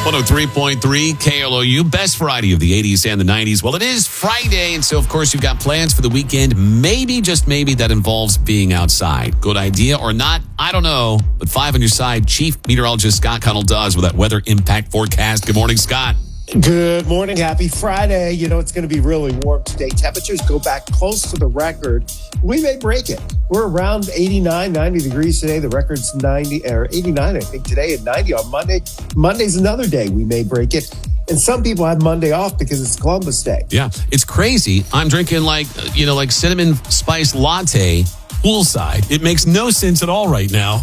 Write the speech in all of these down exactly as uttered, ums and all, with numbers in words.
one oh three point three K L O U, best variety of the eighties and the nineties. Well, it is Friday, and so, of course, you've got plans for the weekend. Maybe, just maybe, that involves being outside. Good idea or not? I don't know. But five on your side, Chief Meteorologist Scott Connell does with that weather impact forecast. Good morning, Scott. Good morning. Happy Friday. You know, it's going to be really warm today. Temperatures go back close to the record. We may break it. We're around eighty-nine, ninety degrees today. The record's ninety or eighty-nine, I think, today, and ninety on Monday. Monday's another day we may break it. And some people have Monday off because it's Columbus Day. Yeah, it's crazy. I'm drinking like, you know, like cinnamon spice latte poolside. It makes no sense at all right now.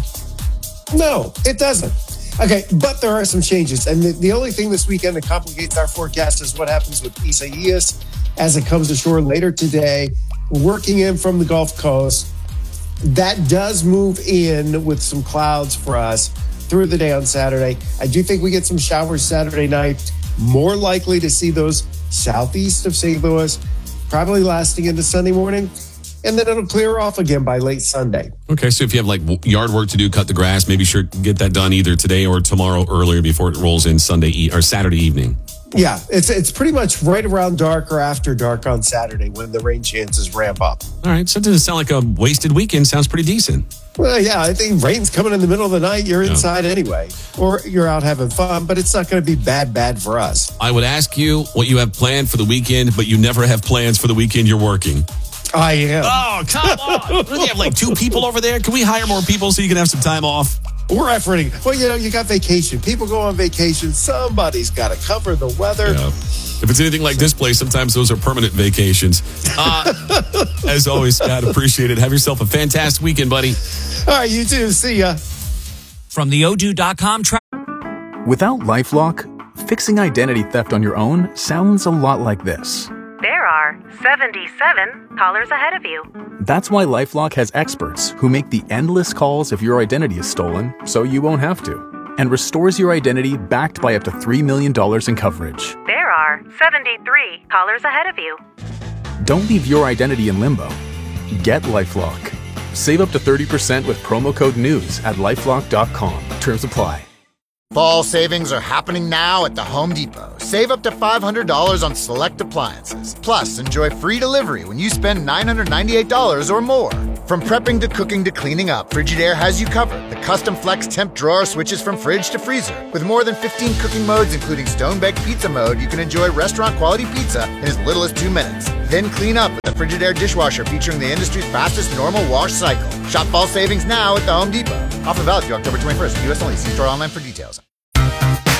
No, it doesn't. Okay, but there are some changes. And the, the only thing this weekend that complicates our forecast is what happens with Isaias as it comes ashore later today, working in from the Gulf Coast. That does move in with some clouds for us through the day on Saturday. I do think we get some showers Saturday night. More likely to see those southeast of Saint Louis, probably lasting into Sunday morning. And then it'll clear off again by late Sunday. Okay, so if you have like yard work to do, cut the grass, maybe sure get that done either today or tomorrow earlier before it rolls in Sunday e- or Saturday evening. Yeah, it's it's pretty much right around dark or after dark on Saturday when the rain chances ramp up. All right, so it doesn't sound like a wasted weekend. Sounds pretty decent. Well, yeah, I think rain's coming in the middle of the night. You're inside yeah. anyway, or you're out having fun, but it's not going to be bad, bad for us. I would ask you what you have planned for the weekend, but you never have plans for the weekend you're working. I am. Oh, come on. We have like two people over there. Can we hire more people so you can have some time off? We're efforting. Well, you know, you got vacation. People go on vacation. Somebody's got to cover the weather. Yeah. If it's anything like this place, sometimes those are permanent vacations. Uh, as always, Scott, appreciate it. Have yourself a fantastic weekend, buddy. All right, you too. See ya. From the odoo dot com. Tra- Without LifeLock, fixing identity theft on your own sounds a lot like this. There are seventy-seven callers ahead of you. That's why LifeLock has experts who make the endless calls if your identity is stolen, so you won't have to, and restores your identity backed by up to three million dollars in coverage. There are seventy-three callers ahead of you. Don't leave your identity in limbo. Get LifeLock. Save up to thirty percent with promo code NEWS at lifelock dot com. Terms apply. Fall savings are happening now at the Home Depot. Save up to five hundred dollars on select appliances. Plus, enjoy free delivery when you spend nine hundred ninety-eight dollars or more. From prepping to cooking to cleaning up, Frigidaire has you covered. The custom flex temp drawer switches from fridge to freezer. With more than fifteen cooking modes, including stone-baked pizza mode, you can enjoy restaurant-quality pizza in as little as two minutes. Then clean up with the Frigidaire dishwasher featuring the industry's fastest normal wash cycle. Shop fall savings now at the Home Depot. Offer valid through October twenty-first. U S only. See store online for details.